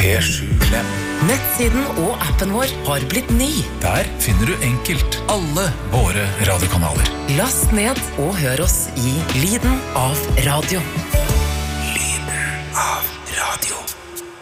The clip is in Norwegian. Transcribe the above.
P7-klem. Nettsiden og appen vår har blitt ny. Der finner du enkelt alle våre radiokanaler. Last ned og hør oss i Lyden av radio. Lyden av radio.